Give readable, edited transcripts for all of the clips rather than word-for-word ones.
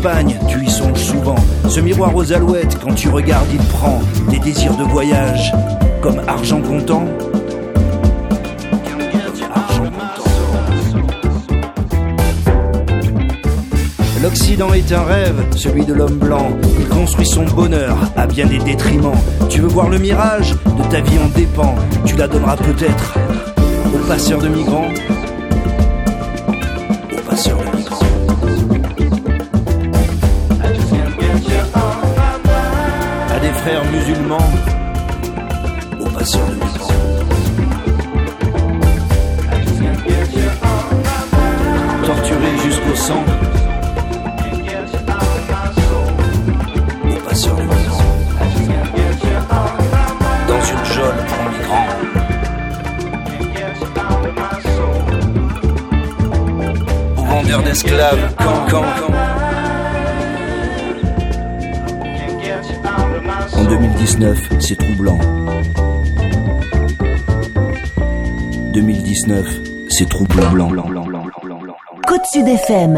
l'Espagne, tu y songes souvent. Ce miroir aux alouettes, quand tu regardes, il prend des désirs de voyage, comme argent comptant. L'Occident est un rêve, celui de l'homme blanc. Il construit son bonheur à bien des détriments. Tu veux voir le mirage, de ta vie en dépend. Tu la donneras peut-être aux passeurs de migrants. Aux passeurs de migrants. À des frères musulmans. Aux passeurs de migrants. Torturés jusqu'au sang. Dans une geôle en migrant. Aux vendeurs d'esclaves, quand. En 2019, c'est troublant. 2019, c'est troublant. Côte Sud FM,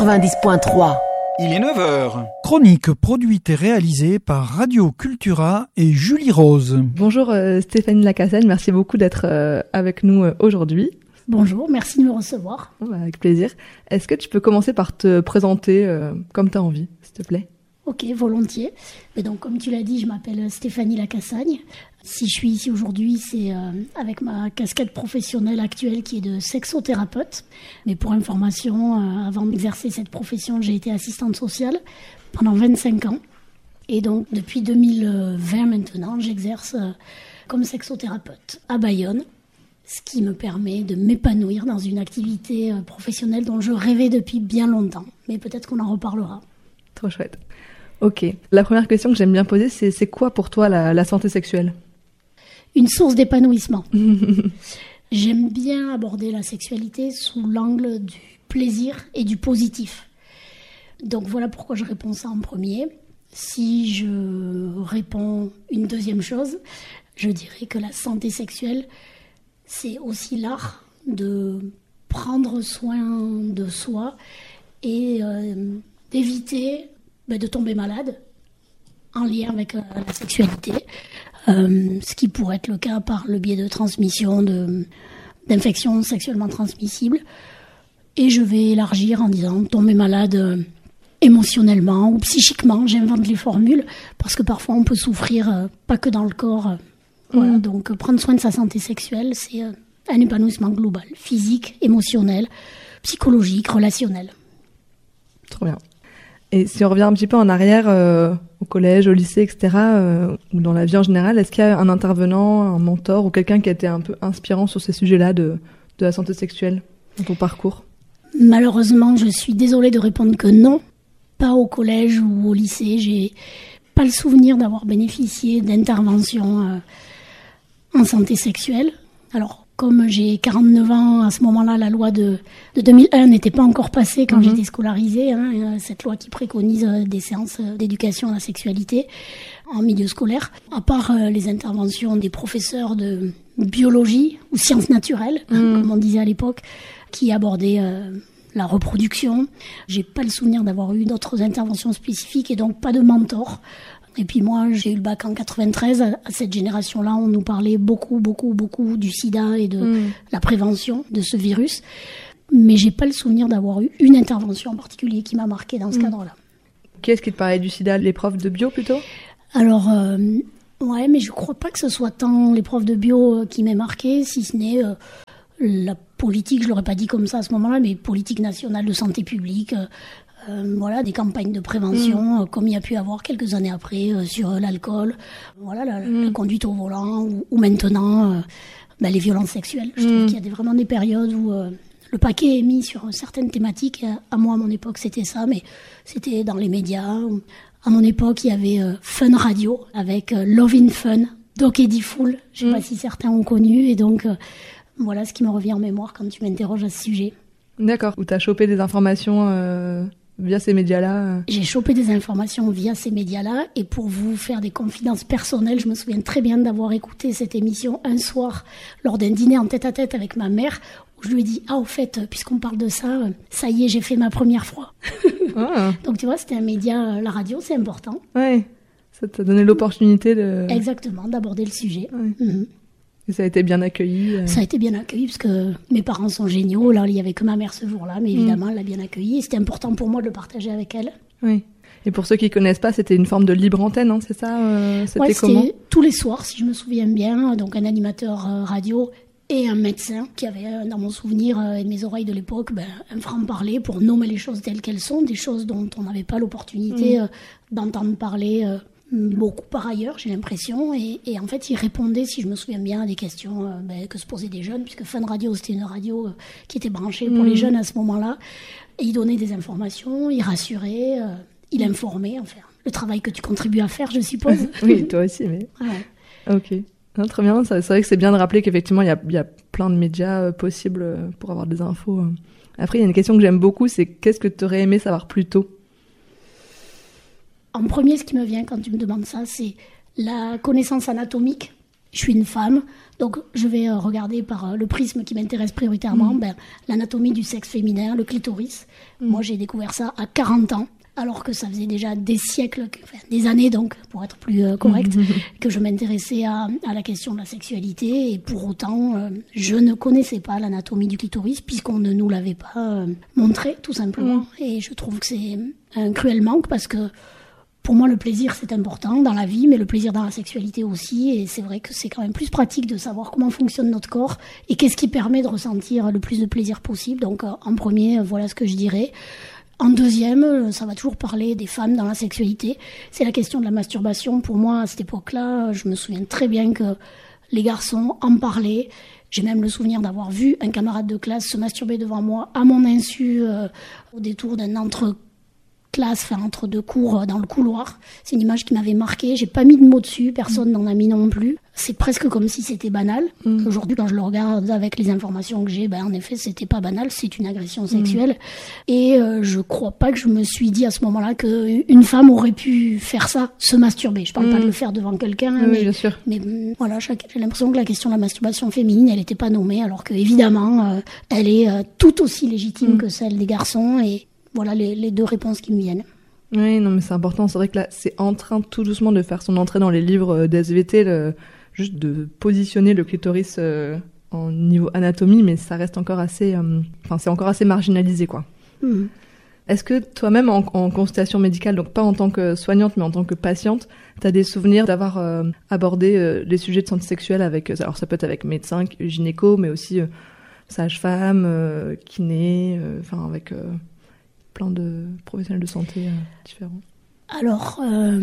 90.3. Il est 9h. Chronique produite et réalisée par Radio Cultura et Julie Rose. Bonjour Stéphanie Lacassagne, merci beaucoup d'être avec nous aujourd'hui. Bonjour, merci de me recevoir. Avec plaisir. Est-ce que tu peux commencer par te présenter comme tu as envie, s'il te plaît ? Ok, volontiers. Mais donc, comme tu l'as dit, je m'appelle Stéphanie Lacassagne. Si je suis ici aujourd'hui, c'est avec ma casquette professionnelle actuelle qui est de sexothérapeute. Mais pour information, avant d'exercer cette profession, j'ai été assistante sociale pendant 25 ans. Et donc, depuis 2020 maintenant, j'exerce comme sexothérapeute à Bayonne, ce qui me permet de m'épanouir dans une activité professionnelle dont je rêvais depuis bien longtemps. Mais peut-être qu'on en reparlera. Trop chouette. Ok. La première question que j'aime bien poser, c'est quoi pour toi la santé sexuelle ? Une source d'épanouissement. J'aime bien aborder la sexualité sous l'angle du plaisir et du positif. Donc voilà pourquoi je réponds ça en premier. Si je réponds une deuxième chose, je dirais que la santé sexuelle, c'est aussi l'art de prendre soin de soi et d'éviter de tomber malade en lien avec la sexualité, ce qui pourrait être le cas par le biais de transmission d'infections sexuellement transmissibles. Et je vais élargir en disant tomber malade émotionnellement ou psychiquement, j'invente les formules, parce que parfois on peut souffrir pas que dans le corps. Voilà, donc prendre soin de sa santé sexuelle, c'est un épanouissement global, physique, émotionnel, psychologique, relationnel. Trop bien. Et si on revient un petit peu en arrière, au collège, au lycée, etc., ou dans la vie en général, est-ce qu'il y a un intervenant, un mentor ou quelqu'un qui a été un peu inspirant sur ces sujets-là de la santé sexuelle dans ton parcours ? Malheureusement, je suis désolée de répondre que non. Pas au collège ou au lycée. J'ai pas le souvenir d'avoir bénéficié d'interventions en santé sexuelle. Alors, comme j'ai 49 ans, à ce moment-là, la loi de 2001 n'était pas encore passée quand j'étais scolarisée. Cette loi qui préconise des séances d'éducation à la sexualité en milieu scolaire. À part les interventions des professeurs de biologie ou sciences naturelles, comme on disait à l'époque, qui abordaient la reproduction. J'ai pas le souvenir d'avoir eu d'autres interventions spécifiques et donc pas de mentor. Et puis moi, j'ai eu le bac en 93. À cette génération-là, on nous parlait beaucoup du sida et de la prévention de ce virus. Mais j'ai pas le souvenir d'avoir eu une intervention en particulier qui m'a marquée dans ce cadre-là. Qui est-ce qui te parlait du sida ? Les profs de bio plutôt ? Alors, ouais, mais je crois pas que ce soit tant les profs de bio qui m'aient marquée, si ce n'est la politique, je l'aurais pas dit comme ça à ce moment-là, mais politique nationale de santé publique, voilà, des campagnes de prévention, comme il y a pu avoir quelques années après sur l'alcool, voilà, la conduite au volant, ou maintenant les violences sexuelles. Je trouve qu'il y a vraiment des périodes où le paquet est mis sur certaines thématiques. À moi, à mon époque, c'était ça, mais c'était dans les médias. À mon époque, il y avait Fun Radio avec Love in Fun, Doc Eddie Fool. Je ne sais pas si certains ont connu, et donc voilà ce qui me revient en mémoire quand tu m'interroges à ce sujet. D'accord, où tu as chopé des informations via ces médias-là J'ai chopé des informations via ces médias-là, et pour vous faire des confidences personnelles, je me souviens très bien d'avoir écouté cette émission un soir lors d'un dîner en tête-à-tête avec ma mère, où je lui ai dit « Ah, au fait, puisqu'on parle de ça, ça y est, j'ai fait ma première fois. » Ah. Donc tu vois, c'était un média, la radio, c'est important. Ouais, ça t'a donné l'opportunité de... Exactement, d'aborder le sujet. Ouais. Mhm. Et ça a été bien accueilli. Ça a été bien accueilli parce que mes parents sont géniaux. Là, il y avait que ma mère ce jour-là, mais évidemment, elle l'a bien accueilli. Et c'était important pour moi de le partager avec elle. Oui. Et pour ceux qui connaissent pas, c'était une forme de libre antenne, hein, c'est ça C'était comment? C'était tous les soirs, si je me souviens bien. Donc un animateur radio et un médecin qui avait, dans mon souvenir et mes oreilles de l'époque, un franc-parler pour nommer les choses telles qu'elles sont, des choses dont on n'avait pas l'opportunité d'entendre parler beaucoup par ailleurs, j'ai l'impression. Et en fait, il répondait, si je me souviens bien, à des questions que se posaient des jeunes, puisque Fun Radio, c'était une radio qui était branchée pour les jeunes à ce moment-là. Et il donnait des informations, il rassurait, il informait, enfin, le travail que tu contribues à faire, je suppose. Oui, toi aussi, mais... Ouais. Ok. Non, très bien, c'est vrai que c'est bien de rappeler qu'effectivement, il y a plein de médias possibles pour avoir des infos. Après, il y a une question que j'aime beaucoup, c'est qu'est-ce que tu aurais aimé savoir plus tôt? En premier, ce qui me vient quand tu me demandes ça, c'est la connaissance anatomique. Je suis une femme, donc je vais regarder par le prisme qui m'intéresse prioritairement, l'anatomie du sexe féminin, le clitoris. Moi, j'ai découvert ça à 40 ans, alors que ça faisait déjà des siècles, enfin, des années donc, pour être plus correct, que je m'intéressais à la question de la sexualité. Et pour autant, je ne connaissais pas l'anatomie du clitoris, puisqu'on ne nous l'avait pas montré, tout simplement. Et je trouve que c'est un cruel manque, parce que pour moi, le plaisir, c'est important dans la vie, mais le plaisir dans la sexualité aussi. Et c'est vrai que c'est quand même plus pratique de savoir comment fonctionne notre corps et qu'est-ce qui permet de ressentir le plus de plaisir possible. Donc, en premier, voilà ce que je dirais. En deuxième, ça va toujours parler des femmes dans la sexualité. C'est la question de la masturbation. Pour moi, à cette époque-là, je me souviens très bien que les garçons en parlaient. J'ai même le souvenir d'avoir vu un camarade de classe se masturber devant moi à mon insu au détour d'un entre-deux cours dans le couloir. C'est une image qui m'avait marquée. J'ai pas mis de mots dessus, personne n'en a mis non plus. C'est presque comme si c'était banal. Aujourd'hui, quand je le regarde avec les informations que j'ai, en effet, c'était pas banal, c'est une agression sexuelle. Et je crois pas que je me suis dit à ce moment-là qu'une femme aurait pu faire ça, se masturber. Je parle pas de le faire devant quelqu'un, Oui, bien sûr. mais voilà, j'ai l'impression que la question de la masturbation féminine, elle était pas nommée, alors que évidemment, elle est tout aussi légitime que celle des garçons. Et voilà les deux réponses qui me viennent. Oui, non, mais c'est important. C'est vrai que là, c'est en train tout doucement de faire son entrée dans les livres d'SVT, juste de positionner le clitoris en niveau anatomie, mais ça reste encore assez, c'est encore assez marginalisé, quoi. Est-ce que toi-même, en consultation médicale, donc pas en tant que soignante, mais en tant que patiente, t'as des souvenirs d'avoir abordé les sujets de santé sexuelle avec, alors ça peut être avec médecin, gynéco, mais aussi sage-femme, kiné, avec plein de professionnels de santé différents? Alors,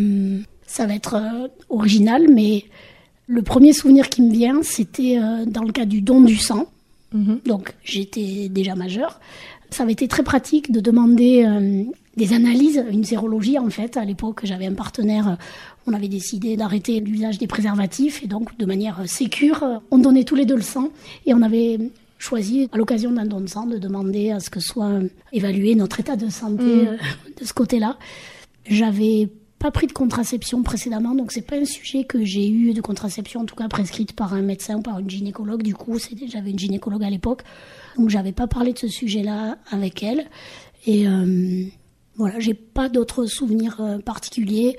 ça va être original, mais le premier souvenir qui me vient, c'était dans le cas du don du sang. Donc, j'étais déjà majeure. Ça avait été très pratique de demander des analyses, une sérologie en fait. À l'époque, j'avais un partenaire, on avait décidé d'arrêter l'usage des préservatifs et donc de manière sécure, on donnait tous les deux le sang et on avait choisi, à l'occasion d'un don de sang, de demander à ce que soit évalué notre état de santé de ce côté-là. J'avais pas pris de contraception précédemment, donc c'est pas un sujet que j'ai eu de contraception, en tout cas prescrite par un médecin ou par une gynécologue. Du coup, j'avais une gynécologue à l'époque, donc j'avais pas parlé de ce sujet-là avec elle. Et voilà, j'ai pas d'autres souvenirs particuliers.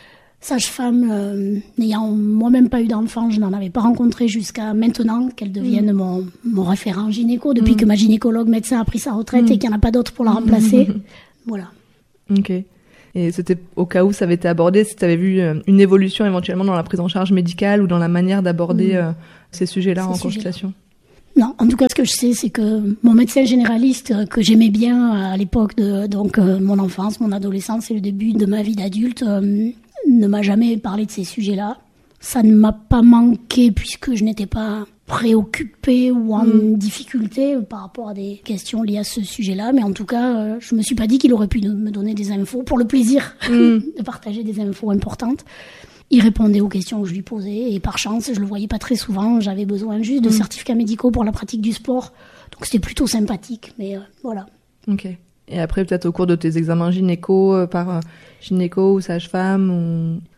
Sage-femme, n'ayant moi-même pas eu d'enfant, je n'en avais pas rencontré jusqu'à maintenant qu'elle devienne mon référent gynéco, depuis que ma gynécologue médecin a pris sa retraite et qu'il n'y en a pas d'autre pour la remplacer. Voilà. Ok. Et c'était au cas où ça avait été abordé, si tu avais vu une évolution éventuellement dans la prise en charge médicale ou dans la manière d'aborder ces sujets-là en consultation? Non, en tout cas, ce que je sais, c'est que mon médecin généraliste, que j'aimais bien à l'époque de mon enfance, mon adolescence et le début de ma vie d'adulte, ne m'a jamais parlé de ces sujets-là. Ça ne m'a pas manqué puisque je n'étais pas préoccupée ou en difficulté par rapport à des questions liées à ce sujet-là. Mais en tout cas, je me suis pas dit qu'il aurait pu me donner des infos pour le plaisir de partager des infos importantes. Il répondait aux questions que je lui posais et par chance, je le voyais pas très souvent. J'avais besoin juste de certificats médicaux pour la pratique du sport. Donc c'était plutôt sympathique, mais voilà. Ok. Et après, peut-être au cours de tes examens gynéco, par gynéco ou sage-femme ou...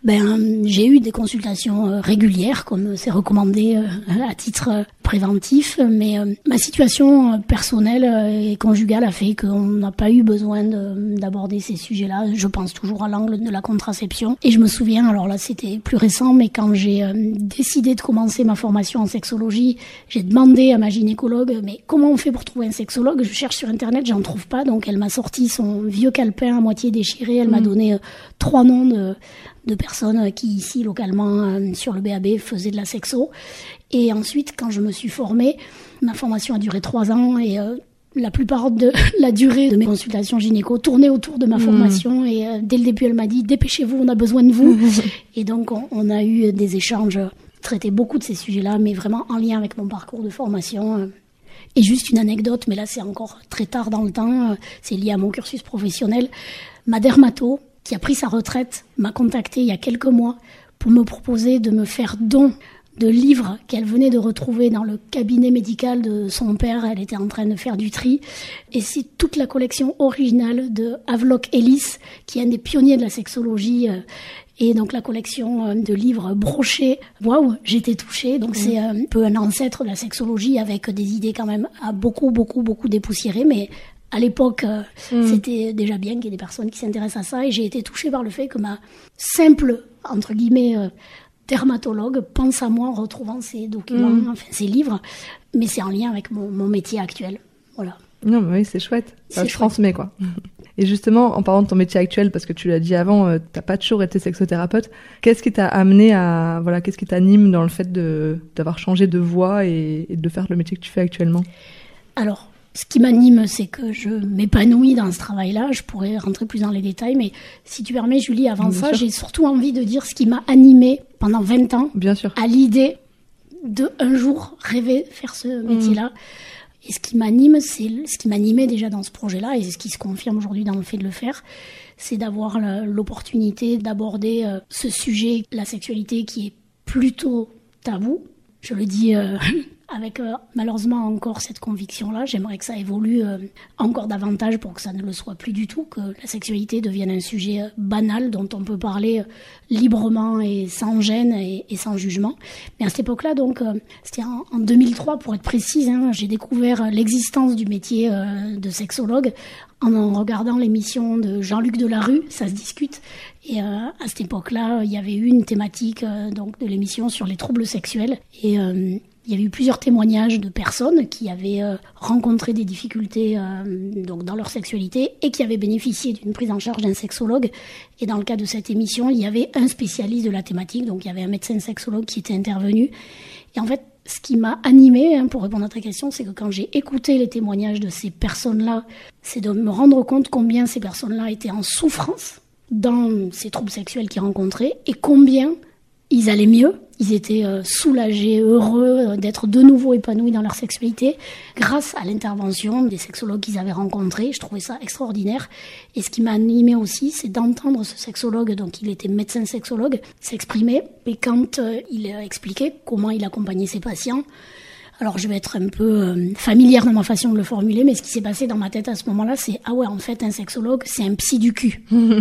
J'ai eu des consultations régulières, comme c'est recommandé à titre préventif, mais ma situation personnelle et conjugale a fait qu'on n'a pas eu besoin d'aborder ces sujets-là. Je pense toujours à l'angle de la contraception. Et je me souviens, alors là c'était plus récent, mais quand j'ai décidé de commencer ma formation en sexologie, j'ai demandé à ma gynécologue, mais comment on fait pour trouver un sexologue ? Je cherche sur Internet, j'en trouve pas, donc elle m'a sorti son vieux calepin à moitié déchiré, elle m'a donné 3 noms de personnes qui ici localement sur le BAB faisaient de la sexo. Et ensuite, quand je me suis formée, ma formation a duré 3 ans et la plupart de la durée de mes consultations gynéco tournait autour de ma formation. Et dès le début, elle m'a dit « Dépêchez-vous, on a besoin de vous ». Et donc, on a eu des échanges, traité beaucoup de ces sujets-là, mais vraiment en lien avec mon parcours de formation. Et juste une anecdote, mais là, c'est encore très tard dans le temps, c'est lié à mon cursus professionnel. Ma dermato, qui a pris sa retraite, m'a contactée il y a quelques mois pour me proposer de me faire don de livres qu'elle venait de retrouver dans le cabinet médical de son père. Elle était en train de faire du tri. Et c'est toute la collection originale de Havelock Ellis, qui est un des pionniers de la sexologie. Et donc la collection de livres brochés. Waouh, j'étais touchée. Donc c'est un peu un ancêtre de la sexologie avec des idées quand même à beaucoup dépoussiérées. Mais à l'époque, c'était déjà bien qu'il y ait des personnes qui s'intéressent à ça. Et j'ai été touchée par le fait que ma simple, entre guillemets, dermatologue pense à moi en retrouvant ces documents, enfin ces livres. Mais c'est en lien avec mon métier actuel. Voilà. Non, mais oui, c'est chouette. Ça se transmet, quoi. Et justement, en parlant de ton métier actuel, parce que tu l'as dit avant, t'as pas toujours été sexothérapeute. Qu'est-ce qui t'a amené à, qu'est-ce qui t'anime dans le fait d'avoir changé de voie et de faire le métier que tu fais actuellement ? Alors, ce qui m'anime, c'est que je m'épanouis dans ce travail-là. Je pourrais rentrer plus dans les détails, mais si tu permets, Julie, avant ça, j'ai surtout envie de dire ce qui m'a animée pendant 20 ans. Bien sûr. À l'idée de un jour rêver faire ce métier-là. Et ce qui m'anime, c'est ce qui m'animait déjà dans ce projet-là, et ce qui se confirme aujourd'hui dans le fait de le faire, c'est d'avoir l'opportunité d'aborder ce sujet, la sexualité, qui est plutôt tabou. Je le dis avec malheureusement encore cette conviction-là. J'aimerais que ça évolue encore davantage pour que ça ne le soit plus du tout, que la sexualité devienne un sujet banal dont on peut parler librement et sans gêne et sans jugement. Mais à cette époque-là, donc, c'était en 2003 pour être précise, j'ai découvert l'existence du métier de sexologue en regardant l'émission de Jean-Luc Delarue, Ça se discute. Et à cette époque-là, il y avait eu une thématique donc de l'émission sur les troubles sexuels. Et il y avait eu plusieurs témoignages de personnes qui avaient rencontré des difficultés donc dans leur sexualité et qui avaient bénéficié d'une prise en charge d'un sexologue. Et dans le cas de cette émission, il y avait un spécialiste de la thématique, donc il y avait un médecin sexologue qui était intervenu. Et en fait, ce qui m'a animée, pour répondre à ta question, c'est que quand j'ai écouté les témoignages de ces personnes-là, c'est de me rendre compte combien ces personnes-là étaient en souffrance dans ces troubles sexuels qu'ils rencontraient et combien ils allaient mieux. Ils étaient soulagés, heureux d'être de nouveau épanouis dans leur sexualité grâce à l'intervention des sexologues qu'ils avaient rencontrés. Je trouvais ça extraordinaire. Et ce qui m'a animée aussi, c'est d'entendre ce sexologue, donc il était médecin sexologue, s'exprimer. Et quand il expliquait comment il accompagnait ses patients, alors je vais être un peu familière dans ma façon de le formuler, mais ce qui s'est passé dans ma tête à ce moment-là, c'est « Ah ouais, en fait, un sexologue, c'est un psy du cul ».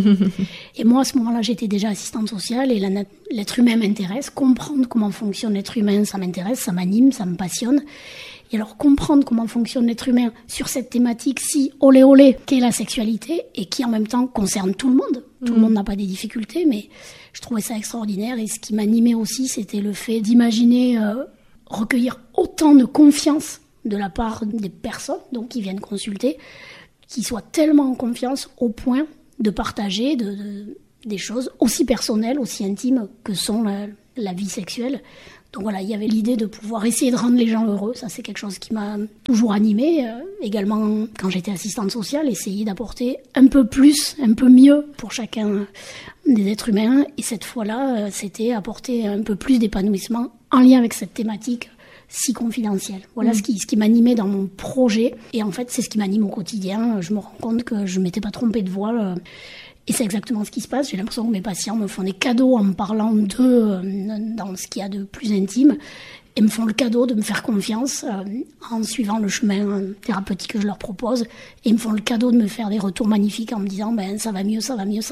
Et moi, à ce moment-là, j'étais déjà assistante sociale et l'être humain m'intéresse. Comprendre comment fonctionne l'être humain, ça m'intéresse, ça m'anime, ça me passionne. Et alors, comprendre comment fonctionne l'être humain sur cette thématique si olé olé qu'est la sexualité et qui en même temps concerne tout le monde. Tout le monde n'a pas des difficultés, mais je trouvais ça extraordinaire. Et ce qui m'animait aussi, c'était le fait d'imaginer recueillir autant de confiance de la part des personnes donc, qui viennent consulter, qui soient tellement en confiance au point de partager des choses aussi personnelles, aussi intimes que sont la vie sexuelle. Donc voilà, il y avait l'idée de pouvoir essayer de rendre les gens heureux. Ça, c'est quelque chose qui m'a toujours animée. Également, quand j'étais assistante sociale, essayer d'apporter un peu plus, un peu mieux pour chacun des êtres humains. Et cette fois-là, c'était apporter un peu plus d'épanouissement en lien avec cette thématique si confidentielle. Voilà ce qui m'animait dans mon projet. Et en fait, c'est ce qui m'anime au quotidien. Je me rends compte que je ne m'étais pas trompée de voie. Et c'est exactement ce qui se passe. J'ai l'impression que mes patients me font des cadeaux en me parlant d'eux dans ce qu'il y a de plus intime. Et me font le cadeau de me faire confiance en suivant le chemin thérapeutique que je leur propose. Et ils me font le cadeau de me faire des retours magnifiques en me disant « ça va mieux, ça va mieux, ça va mieux ».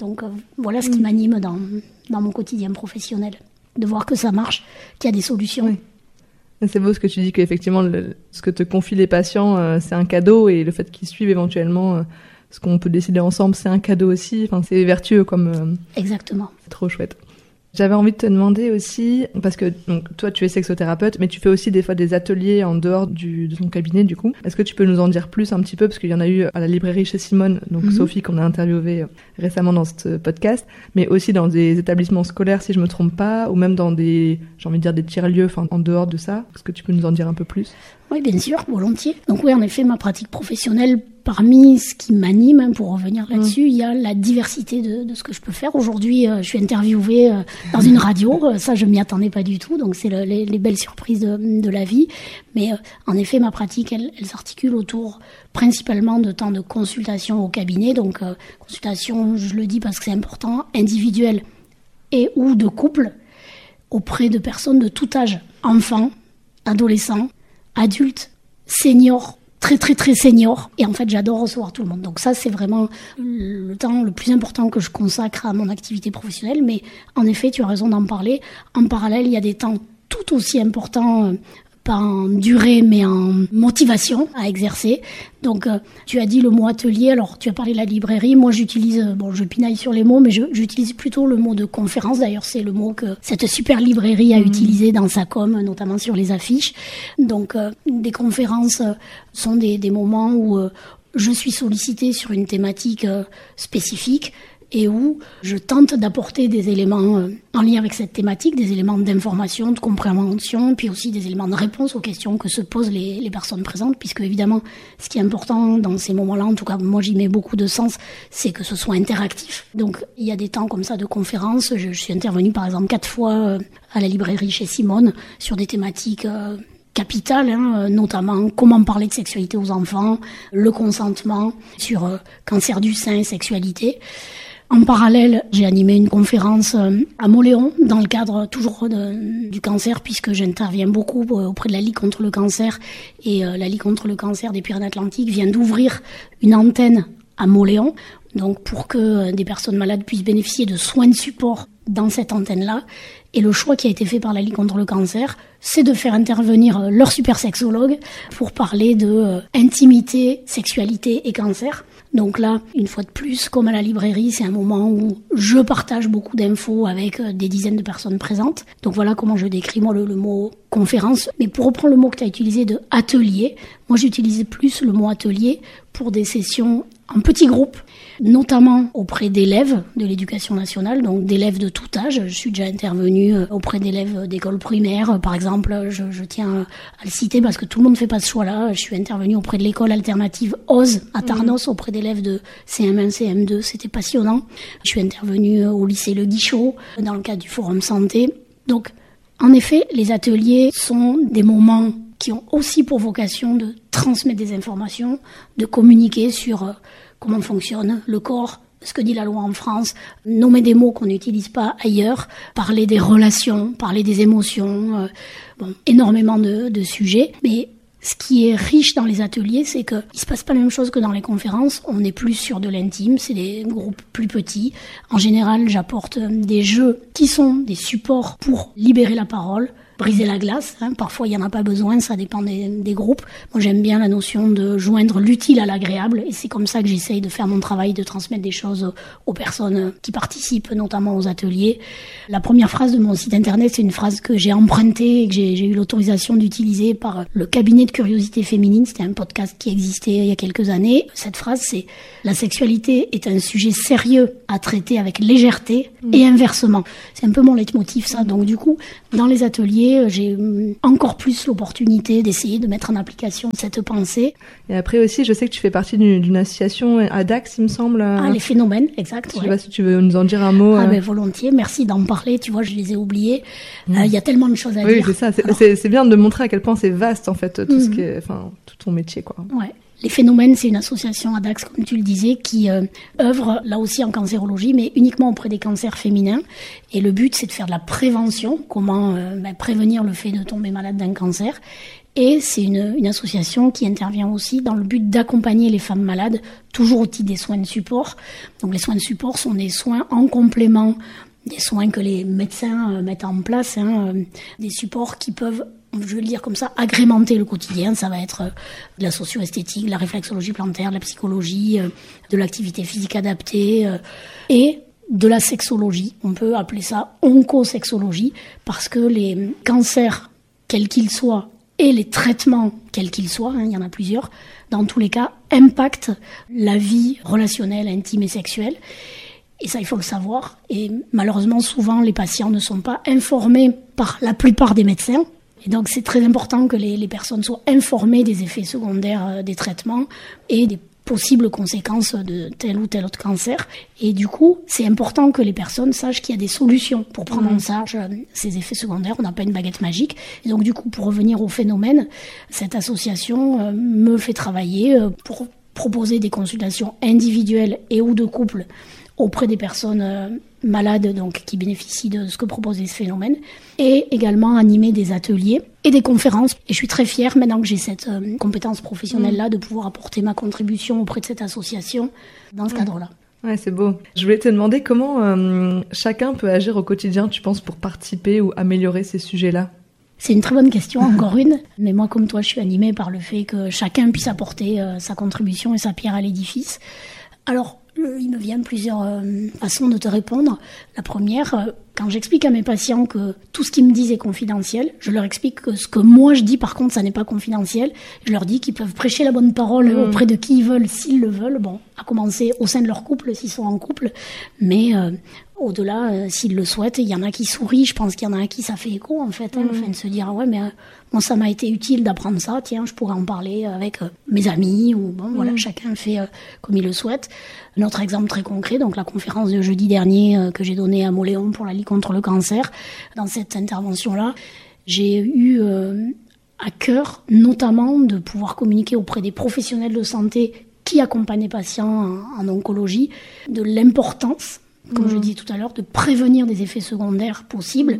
Donc voilà ce qui m'anime dans mon quotidien professionnel, de voir que ça marche, qu'il y a des solutions. Oui. C'est beau ce que tu dis, qu'effectivement, ce que te confient les patients, c'est un cadeau, et le fait qu'ils suivent éventuellement ce qu'on peut décider ensemble, c'est un cadeau aussi. Enfin, c'est vertueux comme... Exactement. C'est trop chouette. J'avais envie de te demander aussi, parce que donc, toi tu es sexothérapeute, mais tu fais aussi des fois des ateliers en dehors de ton cabinet du coup. Est-ce que tu peux nous en dire plus un petit peu, parce qu'il y en a eu à la librairie chez Simone, donc Sophie qu'on a interviewée récemment dans ce podcast, mais aussi dans des établissements scolaires si je me trompe pas, ou même dans des, j'ai envie de dire des tiers-lieux, enfin en dehors de ça. Est-ce que tu peux nous en dire un peu plus ? Oui, bien sûr, volontiers. Donc oui, en effet, ma pratique professionnelle, parmi ce qui m'anime, pour revenir là-dessus, il y a la diversité de ce que je peux faire. Aujourd'hui, je suis interviewée dans une radio. Ça, je m'y attendais pas du tout. Donc, c'est les belles surprises de la vie. Mais en effet, ma pratique, elle s'articule autour principalement de temps de consultation au cabinet. Donc, consultation, je le dis parce que c'est important, individuelle et ou de couple, auprès de personnes de tout âge. Enfants, adolescents, adultes, seniors, très très très seniors, et en fait j'adore recevoir tout le monde. Donc ça c'est vraiment le temps le plus important que je consacre à mon activité professionnelle, mais en effet tu as raison d'en parler. En parallèle il y a des temps tout aussi importants, pas en durée mais en motivation à exercer. Donc tu as dit le mot atelier, alors tu as parlé de la librairie, moi j'utilise, je pinaille sur les mots, mais j'utilise plutôt le mot de conférence. D'ailleurs c'est le mot que cette super librairie a utilisé dans sa com, notamment sur les affiches. Donc des conférences sont des moments où je suis sollicitée sur une thématique spécifique, et où je tente d'apporter des éléments en lien avec cette thématique, des éléments d'information, de compréhension, puis aussi des éléments de réponse aux questions que se posent les personnes présentes, puisque évidemment, ce qui est important dans ces moments-là, en tout cas moi j'y mets beaucoup de sens, c'est que ce soit interactif. Donc il y a des temps comme ça de conférences, je suis intervenue par exemple 4 fois à la librairie chez Simone sur des thématiques capitales, notamment comment parler de sexualité aux enfants, le consentement, sur cancer du sein et sexualité. En parallèle, j'ai animé une conférence à Mauléon dans le cadre toujours du cancer, puisque j'interviens beaucoup auprès de la Ligue contre le cancer, et la Ligue contre le cancer des Pyrénées-Atlantiques vient d'ouvrir une antenne à Mauléon, donc pour que des personnes malades puissent bénéficier de soins de support dans cette antenne-là. Et le choix qui a été fait par la Ligue contre le cancer, c'est de faire intervenir leur super sexologue pour parler de intimité, sexualité et cancer. Donc là, une fois de plus, comme à la librairie, c'est un moment où je partage beaucoup d'infos avec des dizaines de personnes présentes. Donc voilà comment je décris moi le mot conférence. Mais pour reprendre le mot que tu as utilisé de atelier, moi j'utilise plus le mot atelier pour des sessions en petits groupes, notamment auprès d'élèves de l'éducation nationale, donc d'élèves de tout âge. Je suis déjà intervenue auprès d'élèves d'école primaire, par exemple, je tiens à le citer parce que tout le monde ne fait pas ce choix-là. Je suis intervenue auprès de l'école alternative OZ à Tarnos, auprès d'élèves de CM1, CM2, c'était passionnant. Je suis intervenue au lycée Le Guichot, dans le cadre du Forum Santé. Donc, en effet, les ateliers sont des moments qui ont aussi pour vocation de transmettre des informations, de communiquer sur comment fonctionne le corps, ce que dit la loi en France, nommer des mots qu'on n'utilise pas ailleurs, parler des relations, parler des émotions, énormément de sujets. Mais ce qui est riche dans les ateliers, c'est qu'il ne se passe pas la même chose que dans les conférences. On est plus sur de l'intime, c'est des groupes plus petits. En général, j'apporte des jeux qui sont des supports pour libérer la parole, briser la glace. Parfois, il n'y en a pas besoin, ça dépend des groupes. Moi, j'aime bien la notion de joindre l'utile à l'agréable, et c'est comme ça que j'essaye de faire mon travail, de transmettre des choses aux personnes qui participent, notamment aux ateliers. La première phrase de mon site internet, c'est une phrase que j'ai empruntée et que j'ai eu l'autorisation d'utiliser par le cabinet de curiosité féminine. C'était un podcast qui existait il y a quelques années. Cette phrase, c'est « La sexualité est un sujet sérieux à traiter avec légèreté et inversement ». C'est un peu mon leitmotiv, ça. Donc du coup, dans les ateliers, j'ai encore plus l'opportunité d'essayer de mettre en application cette pensée. Et après aussi, je sais que tu fais partie d'une association à Dax, il me semble. Ah, les phénomènes, exact. Je sais pas si tu veux nous en dire un mot. Ah, volontiers, merci d'en parler, tu vois, je les ai oubliés. Il y a tellement de choses à dire. Oui, c'est ça, c'est bien de montrer à quel point c'est vaste, en fait, tout ce qui est, tout ton métier, quoi. Ouais. Les Phénomènes, c'est une association à Dax, comme tu le disais, qui œuvre là aussi en cancérologie, mais uniquement auprès des cancers féminins. Et le but, c'est de faire de la prévention, comment prévenir le fait de tomber malade d'un cancer. Et c'est une association qui intervient aussi dans le but d'accompagner les femmes malades, toujours au titre des soins de support. Donc les soins de support sont des soins en complément des soins que les médecins mettent en place, des supports qui peuvent, je vais le dire comme ça, agrémenter le quotidien. Ça va être de la socio-esthétique, de la réflexologie plantaire, de la psychologie, de l'activité physique adaptée et de la sexologie. On peut appeler ça oncosexologie parce que les cancers, quels qu'ils soient, et les traitements, quels qu'ils soient, il y en a plusieurs, dans tous les cas, impactent la vie relationnelle, intime et sexuelle. Et ça, il faut le savoir. Et malheureusement, souvent, les patients ne sont pas informés par la plupart des médecins. Et donc, c'est très important que les personnes soient informées des effets secondaires des traitements et des possibles conséquences de tel ou tel autre cancer. Et du coup, c'est important que les personnes sachent qu'il y a des solutions pour prendre en charge ces effets secondaires. On n'a pas une baguette magique. Et donc, du coup, pour revenir au phénomène, cette association me fait travailler pour proposer des consultations individuelles et ou de couple auprès des personnes malades donc, qui bénéficient de ce que propose ce phénomène, et également animer des ateliers et des conférences. Et je suis très fière, maintenant que j'ai cette compétence professionnelle-là, de pouvoir apporter ma contribution auprès de cette association dans ce cadre-là. Ouais, c'est beau. Je voulais te demander comment chacun peut agir au quotidien, tu penses, pour participer ou améliorer ces sujets-là ? C'est une très bonne question, encore une. Mais moi, comme toi, je suis animée par le fait que chacun puisse apporter sa contribution et sa pierre à l'édifice. Alors, il me vient plusieurs façons de te répondre. La première, quand j'explique à mes patients que tout ce qu'ils me disent est confidentiel, je leur explique que ce que moi je dis, par contre, ça n'est pas confidentiel. Je leur dis qu'ils peuvent prêcher la bonne parole auprès de qui ils veulent, s'ils le veulent. Bon, à commencer au sein de leur couple, s'ils sont en couple. Mais au-delà, s'ils le souhaitent, il y en a qui sourient. Je pense qu'il y en a à qui ça fait écho, en fait. Enfin, de se dire, ah ouais, mais moi, ça m'a été utile d'apprendre ça. Tiens, je pourrais en parler avec mes amis. Ou bon, voilà, chacun fait comme il le souhaite. Un autre exemple très concret, donc la conférence de jeudi dernier que j'ai donnée à Moléon pour la Ligue contre le cancer. Dans cette intervention-là, j'ai eu à cœur notamment de pouvoir communiquer auprès des professionnels de santé qui accompagnent les patients en oncologie, de l'importance, comme je disais tout à l'heure, de prévenir des effets secondaires possibles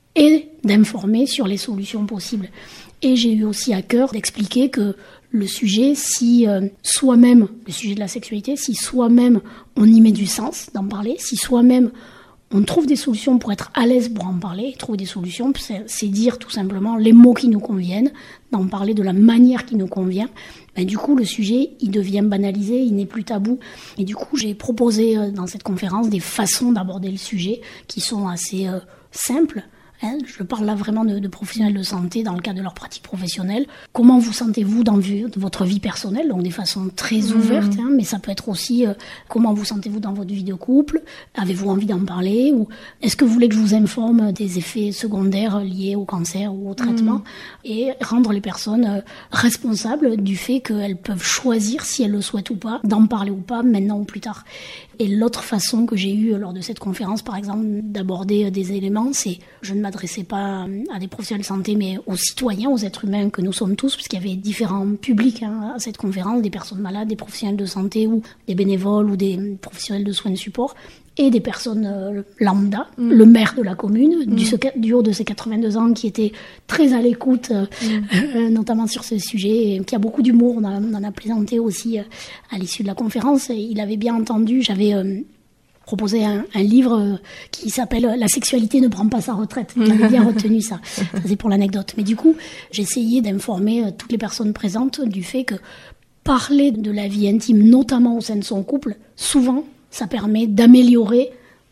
et d'informer sur les solutions possibles. Et j'ai eu aussi à cœur d'expliquer que le sujet, si soi-même, le sujet de la sexualité, si soi-même on y met du sens d'en parler, si soi-même on trouve des solutions pour être à l'aise pour en parler, trouver des solutions, c'est dire tout simplement les mots qui nous conviennent, d'en parler de la manière qui nous convient. Ben, du coup, le sujet, il devient banalisé, il n'est plus tabou. Et du coup, j'ai proposé dans cette conférence des façons d'aborder le sujet qui sont assez simples. Je parle là vraiment de professionnels de santé dans le cadre de leur pratique professionnelle. Comment vous sentez-vous dans votre vie personnelle, donc des façons très ouvertes, mais ça peut être aussi comment vous sentez-vous dans votre vie de couple, avez-vous envie d'en parler, ou est-ce que vous voulez que je vous informe des effets secondaires liés au cancer ou au traitement, et rendre les personnes responsables du fait qu'elles peuvent choisir, si elles le souhaitent ou pas, d'en parler ou pas, maintenant ou plus tard. Et l'autre façon que j'ai eue lors de cette conférence, par exemple, d'aborder des éléments, c'est je ne m'adressais pas à des professionnels de santé, mais aux citoyens, aux êtres humains que nous sommes tous, puisqu'il y avait différents publics à cette conférence, des personnes malades, des professionnels de santé, ou des bénévoles, ou des professionnels de soins de support, et des personnes lambda, le maire de la commune, du haut de ses 82 ans, qui était très à l'écoute, notamment sur ce sujet, et qui a beaucoup d'humour. On en a plaisanté aussi à l'issue de la conférence. Et il avait bien entendu, j'avais proposé un livre qui s'appelle « La sexualité ne prend pas sa retraite ». Il avait bien retenu ça. Ça, c'est pour l'anecdote. Mais du coup, j'ai essayé d'informer toutes les personnes présentes du fait que parler de la vie intime, notamment au sein de son couple, souvent, ça permet d'améliorer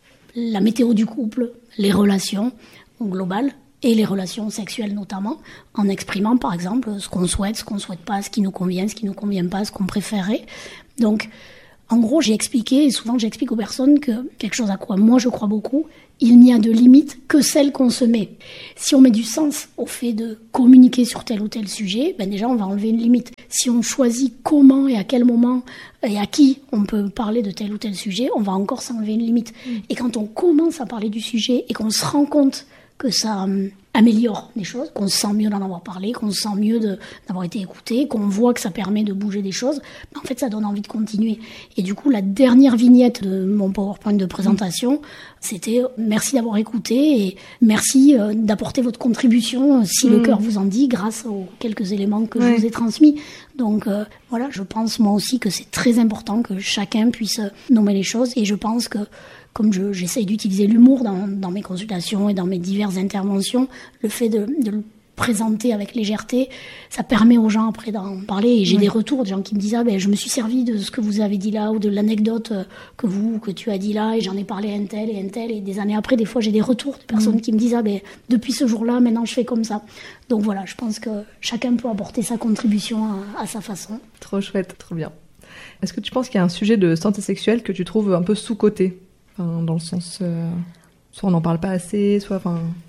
la météo du couple, les relations globales et les relations sexuelles notamment, en exprimant par exemple ce qu'on souhaite pas, ce qui nous convient pas, ce qu'on préférerait. Donc, en gros, j'ai expliqué, et souvent j'explique aux personnes que quelque chose à quoi moi je crois beaucoup, il n'y a de limite que celle qu'on se met. Si on met du sens au fait de communiquer sur tel ou tel sujet, ben déjà on va enlever une limite. Si on choisit comment et à quel moment et à qui on peut parler de tel ou tel sujet, on va encore s'enlever une limite. Et quand on commence à parler du sujet et qu'on se rend compte que ça améliore des choses, qu'on se sent mieux d'en avoir parlé, qu'on se sent mieux d'avoir été écouté, qu'on voit que ça permet de bouger des choses. En fait, ça donne envie de continuer. Et du coup, la dernière vignette de mon PowerPoint de présentation, c'était merci d'avoir écouté et merci d'apporter votre contribution si le cœur vous en dit, grâce aux quelques éléments que je vous ai transmis. Donc voilà, je pense moi aussi que c'est très important que chacun puisse nommer les choses, et je pense que comme j'essaye d'utiliser l'humour dans mes consultations et dans mes diverses interventions, le fait de le présenter avec légèreté, ça permet aux gens après d'en parler. Et j'ai des retours de gens qui me disent je me suis servi de ce que vous avez dit là, ou de l'anecdote que tu as dit là, et j'en ai parlé à un tel et un tel. Et des années après, des fois, j'ai des retours de personnes qui me disent depuis ce jour-là, maintenant je fais comme ça. Donc voilà, je pense que chacun peut apporter sa contribution à sa façon. Trop chouette, trop bien. Est-ce que tu penses qu'il y a un sujet de santé sexuelle que tu trouves un peu sous-coté ? Dans le sens, soit on n'en parle pas assez, soit...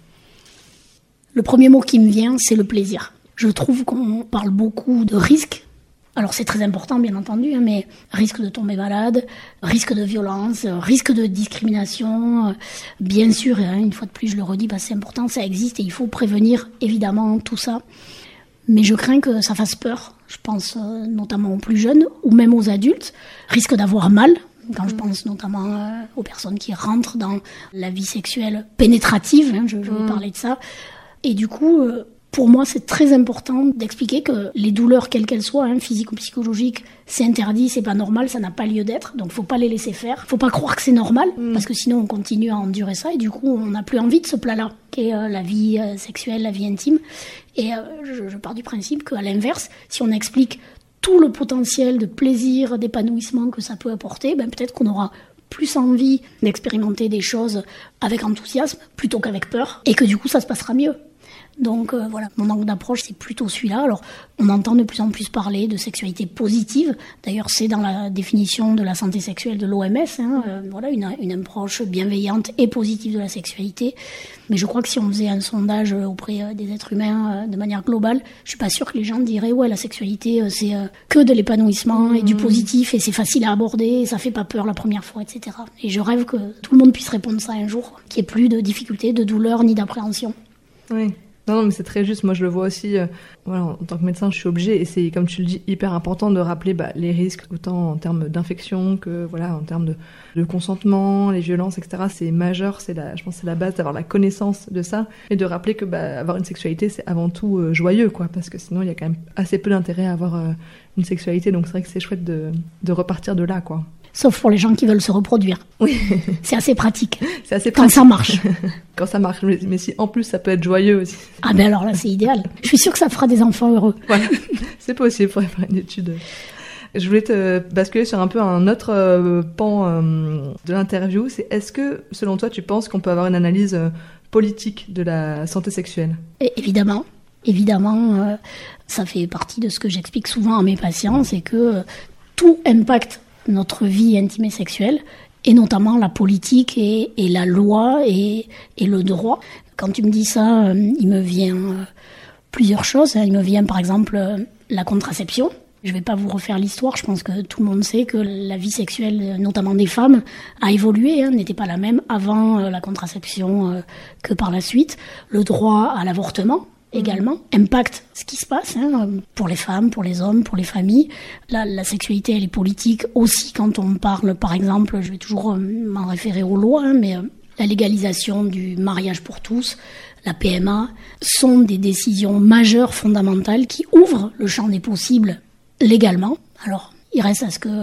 Le premier mot qui me vient, c'est le plaisir. Je trouve qu'on parle beaucoup de risques. Alors c'est très important, bien entendu, mais risque de tomber malade, risque de violence, risque de discrimination. Bien sûr, une fois de plus, je le redis, c'est important, ça existe et il faut prévenir, évidemment, tout ça. Mais je crains que ça fasse peur. Je pense notamment aux plus jeunes ou même aux adultes. Risque d'avoir mal. Quand je pense notamment aux personnes qui rentrent dans la vie sexuelle pénétrative, je vais parler de ça. Et du coup, pour moi, c'est très important d'expliquer que les douleurs, quelles qu'elles soient, physiques ou psychologiques, c'est interdit, c'est pas normal, ça n'a pas lieu d'être. Donc, faut pas les laisser faire. Faut pas croire que c'est normal, parce que sinon, on continue à endurer ça. Et du coup, on n'a plus envie de ce plat-là, qui est la vie sexuelle, la vie intime. Et je pars du principe qu'à l'inverse, si on explique tout le potentiel de plaisir, d'épanouissement que ça peut apporter, peut-être qu'on aura plus envie d'expérimenter des choses avec enthousiasme plutôt qu'avec peur, et que du coup ça se passera mieux. Donc voilà, mon angle d'approche c'est plutôt celui-là. Alors on entend de plus en plus parler de sexualité positive, d'ailleurs c'est dans la définition de la santé sexuelle de l'OMS, voilà, une approche bienveillante et positive de la sexualité. Mais je crois que si on faisait un sondage auprès des êtres humains de manière globale, je suis pas sûre que les gens diraient la sexualité c'est que de l'épanouissement et du positif, et c'est facile à aborder, et ça fait pas peur la première fois, etc. Et je rêve que tout le monde puisse répondre ça un jour, qu'il n'y ait plus de difficultés, de douleurs ni d'appréhension. Oui. Non, mais c'est très juste. Moi, je le vois aussi. En tant que médecin, je suis obligée, et c'est, comme tu le dis, hyper important de rappeler les risques, autant en termes d'infection que en termes de consentement, les violences, etc. C'est majeur. Je pense que c'est la base d'avoir la connaissance de ça, et de rappeler que avoir une sexualité, c'est avant tout joyeux, parce que sinon, il y a quand même assez peu d'intérêt à avoir une sexualité. Donc, c'est vrai que c'est chouette de repartir de là, Sauf pour les gens qui veulent se reproduire. Oui. C'est assez pratique. C'est assez pratique. Quand ça marche. Quand ça marche. Mais si en plus ça peut être joyeux aussi. Alors là, c'est idéal. Je suis sûre que ça fera des enfants heureux. Voilà. C'est possible, il faudrait faire une étude. Je voulais te basculer sur un peu un autre pan de l'interview. C'est, est-ce que, selon toi, tu penses qu'on peut avoir une analyse politique de la santé sexuelle ? Évidemment. Évidemment, ça fait partie de ce que j'explique souvent à mes patients, c'est que tout impacte notre vie intime et sexuelle, et notamment la politique et la loi et le droit. Quand tu me dis ça, il me vient plusieurs choses. Il me vient par exemple la contraception. Je ne vais pas vous refaire l'histoire, je pense que tout le monde sait que la vie sexuelle, notamment des femmes, a évolué, n'était pas la même avant la contraception que par la suite. Le droit à l'avortement également impacte ce qui se passe pour les femmes, pour les hommes, pour les familles. La sexualité, elle est politique aussi quand on parle, par exemple, je vais toujours m'en référer aux lois, mais la légalisation du mariage pour tous, la PMA, sont des décisions majeures, fondamentales, qui ouvrent le champ des possibles légalement. Alors, il reste à ce que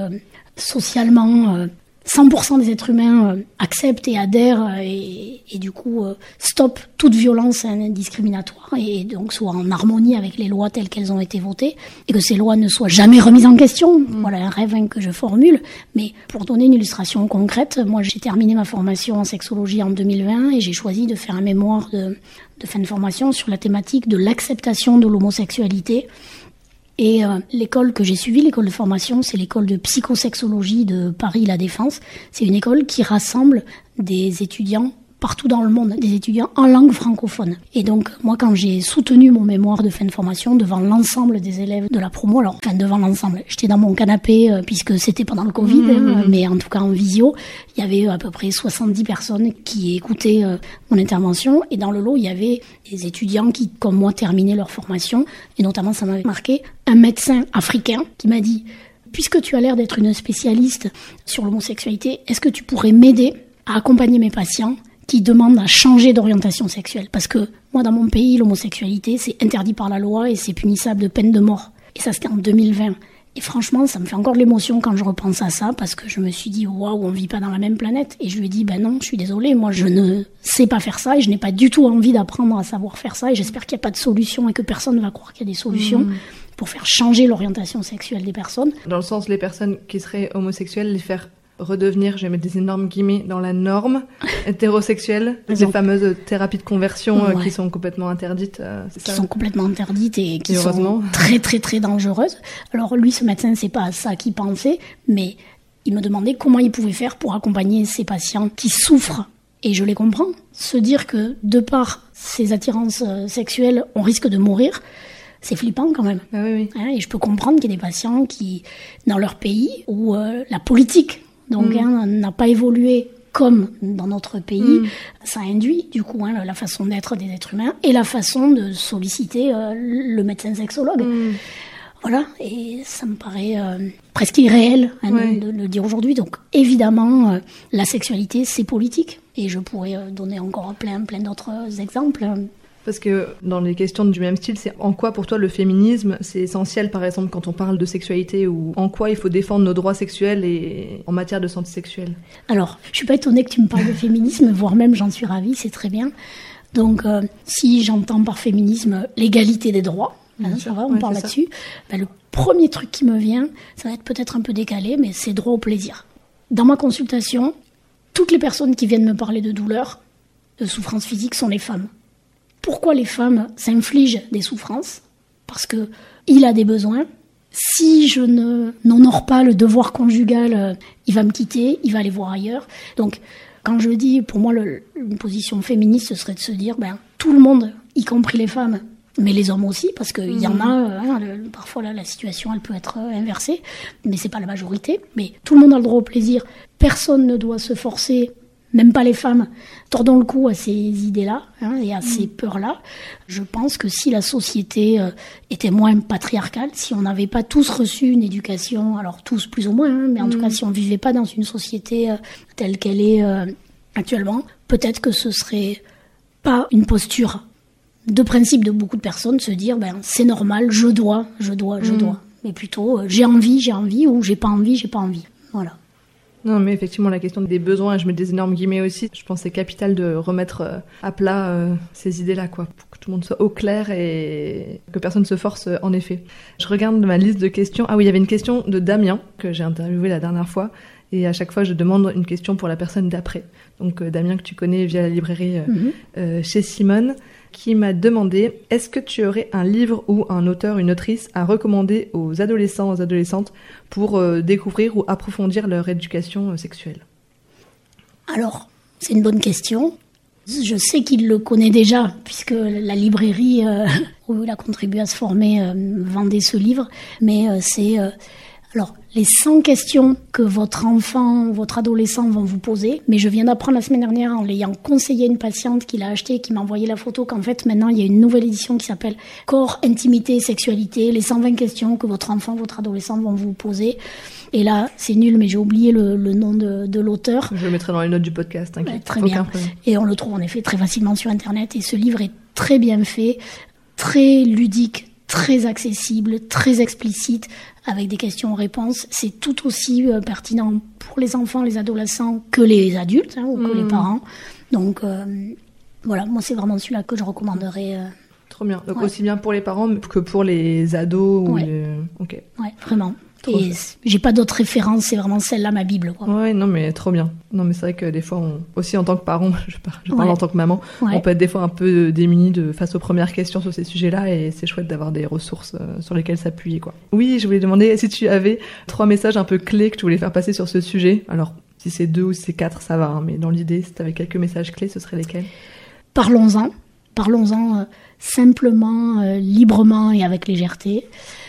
socialement 100% des êtres humains acceptent et adhèrent et du coup stoppent toute violence discriminatoire et donc soient en harmonie avec les lois telles qu'elles ont été votées et que ces lois ne soient jamais remises en question. Voilà un rêve que je formule. Mais pour donner une illustration concrète, moi j'ai terminé ma formation en sexologie en 2020 et j'ai choisi de faire un mémoire de fin de formation sur la thématique de l'acceptation de l'homosexualité. Et l'école que j'ai suivie, l'école de formation, c'est l'école de psychosexologie de Paris La Défense. C'est une école qui rassemble des étudiants partout dans le monde des étudiants en langue francophone. Et donc, moi, quand j'ai soutenu mon mémoire de fin de formation devant l'ensemble des élèves de la promo, alors, enfin, devant l'ensemble, j'étais dans mon canapé, puisque c'était pendant le Covid, mais en tout cas en visio, il y avait à peu près 70 personnes qui écoutaient mon intervention. Et dans le lot, il y avait des étudiants qui, comme moi, terminaient leur formation. Et notamment, ça m'avait marqué, un médecin africain qui m'a dit: puisque tu as l'air d'être une spécialiste sur l'homosexualité, est-ce que tu pourrais m'aider à accompagner mes patients qui demandent à changer d'orientation sexuelle? Parce que moi, dans mon pays, l'homosexualité, c'est interdit par la loi et c'est punissable de peine de mort. Et ça, c'était en 2020. Et franchement, ça me fait encore de l'émotion quand je repense à ça, parce que je me suis dit, waouh, on vit pas dans la même planète. Et je lui ai dit, ben non, je suis désolée, moi je ne sais pas faire ça et je n'ai pas du tout envie d'apprendre à savoir faire ça. Et j'espère qu'il n'y a pas de solution et que personne ne va croire qu'il y a des solutions pour faire changer l'orientation sexuelle des personnes. Dans le sens, les personnes qui seraient homosexuelles, les faire redevenir, je vais mettre des énormes guillemets, dans la norme hétérosexuelle, les fameuses thérapies de conversion qui sont complètement interdites. Qui sont complètement interdites et qui sont très très très dangereuses. Alors lui, ce médecin, c'est pas ça qu'il pensait, mais il me demandait comment il pouvait faire pour accompagner ces patients qui souffrent. Et je les comprends. Se dire que de par ces attirances sexuelles, on risque de mourir, c'est flippant quand même. Ah oui. Et je peux comprendre qu'il y ait des patients qui, dans leur pays, où la politique n'a pas évolué comme dans notre pays, ça induit du coup la façon d'être des êtres humains et la façon de solliciter le médecin sexologue. Voilà, et ça me paraît presque irréel de le dire aujourd'hui. Donc évidemment, la sexualité, c'est politique. Et je pourrais donner encore plein d'autres exemples. Parce que dans les questions du même style, c'est en quoi pour toi le féminisme, c'est essentiel par exemple quand on parle de sexualité, ou en quoi il faut défendre nos droits sexuels et en matière de santé sexuelle? Alors, je suis pas étonnée que tu me parles de féminisme, voire même j'en suis ravie, c'est très bien. Donc, si j'entends par féminisme l'égalité des droits, ça va, on parle là-dessus, le premier truc qui me vient, ça va être peut-être un peu décalé, mais c'est droit au plaisir. Dans ma consultation, toutes les personnes qui viennent me parler de douleur, de souffrance physique sont les femmes. Pourquoi les femmes s'infligent des souffrances? Parce que il a des besoins. Si je n'honore pas le devoir conjugal, il va me quitter, il va aller voir ailleurs. Donc, quand je dis, pour moi, une position féministe, ce serait de se dire, tout le monde, y compris les femmes, mais les hommes aussi, parce qu'il y en a, parfois là, la situation, elle peut être inversée, mais c'est pas la majorité. Mais tout le monde a le droit au plaisir. Personne ne doit se forcer, même pas les femmes. Tordons le cou à ces idées-là et à ces peurs-là. Je pense que si la société était moins patriarcale, si on n'avait pas tous reçu une éducation, alors tous plus ou moins, mais en tout cas si on vivait pas dans une société telle qu'elle est actuellement, peut-être que ce serait pas une posture de principe de beaucoup de personnes, se dire c'est normal, je dois. Mais plutôt j'ai envie, ou j'ai pas envie. Voilà. Non, mais effectivement, la question des besoins, je mets des énormes guillemets aussi, je pense que c'est capital de remettre à plat ces idées-là, quoi, pour que tout le monde soit au clair et que personne ne se force, en effet. Je regarde ma liste de questions. Ah oui, il y avait une question de Damien, que j'ai interviewé la dernière fois, et à chaque fois, je demande une question pour la personne d'après. Donc, Damien, que tu connais via la librairie chez Simone, qui m'a demandé, est-ce que tu aurais un livre ou un auteur, une autrice à recommander aux adolescents, aux adolescentes pour découvrir ou approfondir leur éducation sexuelle? Alors, c'est une bonne question. Je sais qu'il le connaît déjà, puisque la librairie où il a contribué à se former vendait ce livre, mais c'est... Alors, les 100 questions que votre enfant ou votre adolescent vont vous poser, mais je viens d'apprendre la semaine dernière en l'ayant conseillé à une patiente qui l'a acheté et qui m'a envoyé la photo qu'en fait maintenant il y a une nouvelle édition qui s'appelle Corps, Intimité et Sexualité, les 120 questions que votre enfant, votre adolescent vont vous poser. Et là, c'est nul, mais j'ai oublié le nom de l'auteur. Je le mettrai dans les notes du podcast, t'inquiète. Très bien. Et on le trouve en effet très facilement sur Internet. Et ce livre est très bien fait, très ludique, très accessible, très explicite, avec des questions-réponses. C'est tout aussi pertinent pour les enfants, les adolescents, que les adultes ou que les parents. Donc voilà, moi c'est vraiment celui-là que je recommanderais. Trop bien. Donc aussi bien pour les parents que pour les ados. Ok. Ouais, vraiment. Et j'ai pas d'autres références, c'est vraiment celle-là ma Bible, quoi. Ouais, non mais trop bien. Non mais c'est vrai que des fois, aussi en tant que parent, je parle en tant que maman, on peut être des fois un peu démunis face aux premières questions sur ces sujets-là, et c'est chouette d'avoir des ressources sur lesquelles s'appuyer, quoi. Oui, je voulais demander si tu avais 3 messages un peu clés que tu voulais faire passer sur ce sujet. Alors, Si c'est 2 ou si c'est 4, ça va, hein, mais dans l'idée, si tu avais quelques messages clés, ce seraient lesquels ? Parlons-en simplement, librement et avec légèreté.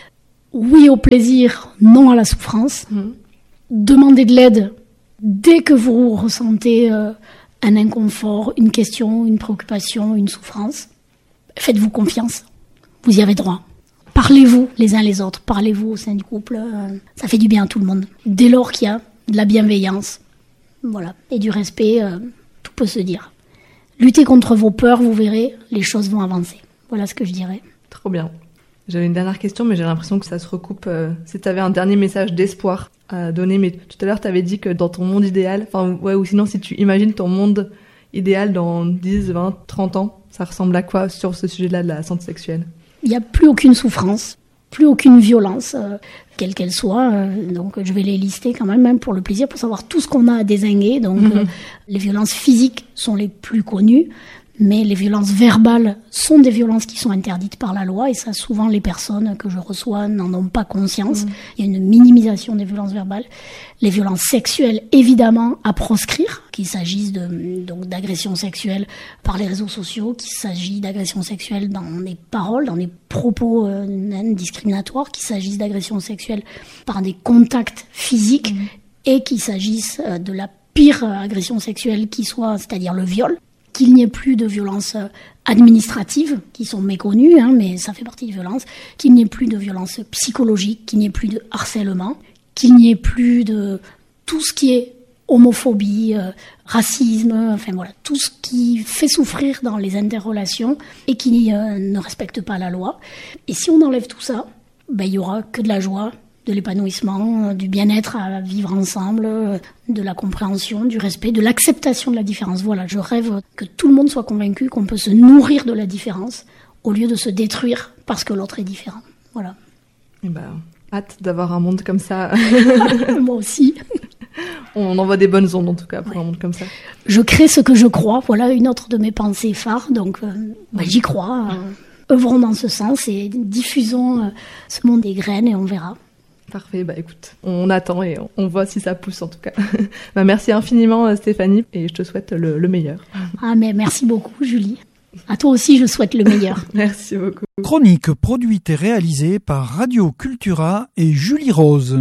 Oui au plaisir, non à la souffrance. Demandez de l'aide dès que vous ressentez un inconfort, une question, une préoccupation, une souffrance. Faites-vous confiance, vous y avez droit. Parlez-vous les uns les autres, parlez-vous au sein du couple, ça fait du bien à tout le monde. Dès lors qu'il y a de la bienveillance, voilà, et du respect, tout peut se dire. Luttez contre vos peurs, vous verrez, les choses vont avancer. Voilà ce que je dirais. Trop bien. J'avais une dernière question, mais j'ai l'impression que ça se recoupe. Si tu avais un dernier message d'espoir à donner, mais tout à l'heure, tu avais dit que dans ton monde idéal, ou sinon, si tu imagines ton monde idéal dans 10, 20, 30 ans, ça ressemble à quoi sur ce sujet-là de la santé sexuelle ? Il n'y a plus aucune souffrance, plus aucune violence, quelle qu'elle soit. Donc, je vais les lister quand même pour le plaisir, pour savoir tout ce qu'on a à dézinguer. Donc, les violences physiques sont les plus connues. Mais les violences verbales sont des violences qui sont interdites par la loi et ça, souvent, les personnes que je reçois n'en ont pas conscience. Il y a une minimisation des violences verbales. Les violences sexuelles, évidemment, à proscrire, qu'il s'agisse donc d'agressions sexuelles par les réseaux sociaux, qu'il s'agisse d'agressions sexuelles dans les paroles, dans les propos discriminatoires, qu'il s'agisse d'agressions sexuelles par des contacts physiques et qu'il s'agisse de la pire agression sexuelle qui soit, c'est-à-dire le viol. Qu'il n'y ait plus de violences administratives, qui sont méconnues, mais ça fait partie des violences, qu'il n'y ait plus de violences psychologiques, qu'il n'y ait plus de harcèlement, qu'il n'y ait plus de tout ce qui est homophobie, racisme, enfin voilà, tout ce qui fait souffrir dans les interrelations et qui ne respecte pas la loi. Et si on enlève tout ça, il y aura que de la joie, de l'épanouissement, du bien-être à vivre ensemble, de la compréhension, du respect, de l'acceptation de la différence. Voilà, je rêve que tout le monde soit convaincu qu'on peut se nourrir de la différence au lieu de se détruire parce que l'autre est différent. Voilà. Et hâte d'avoir un monde comme ça. Moi aussi. On envoie des bonnes ondes en tout cas pour un monde comme ça. Je crée ce que je crois. Voilà une autre de mes pensées phares. Donc j'y crois. Œuvrons dans ce sens et diffusons ce monde des graines et on verra. Parfait, écoute, on attend et on voit si ça pousse en tout cas. Merci infiniment Stéphanie et je te souhaite le meilleur. Mais merci beaucoup Julie. À toi aussi je souhaite le meilleur. Merci beaucoup. Chronique produite et réalisée par Radio Cultura et Julie Rose.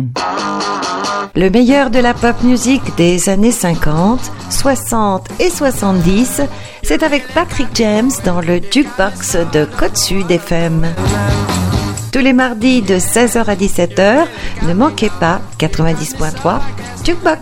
Le meilleur de la pop music des années 50, 60 et 70, c'est avec Patrick James dans le Jukebox de Côte Sud FM. Tous les mardis de 16h à 17h, ne manquez pas 90.3 Jukebox.